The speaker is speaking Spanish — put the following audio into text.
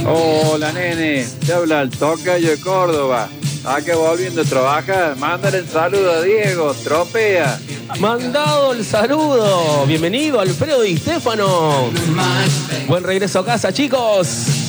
Hola, nene. Te habla el tocayo de Córdoba. Acá volviendo a trabajar. Mándale el saludo a Diego. Tropea. Mandado el saludo. Bienvenido, Alfredo Di Stéfano. Buen regreso a casa, chicos.